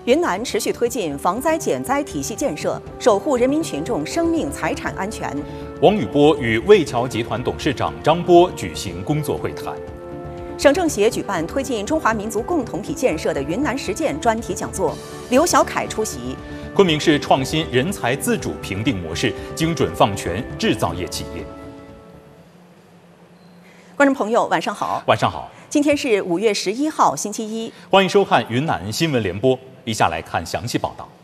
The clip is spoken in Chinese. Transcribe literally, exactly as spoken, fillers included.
云南持续推进防灾减灾体系建设，守护人民群众生命财产安全。 王宇波与魏桥集团董事长张波举行工作会谈。 省政协举办推进中华民族共同体建设的云南实践专题讲座，刘小凯出席。 昆明市创新人才自主评定模式精准放权制造业企业。 观众朋友，晚上好。 晚上好。 今天是五月十一号，星期一。 欢迎收看云南新闻联播。以下来看详细报道。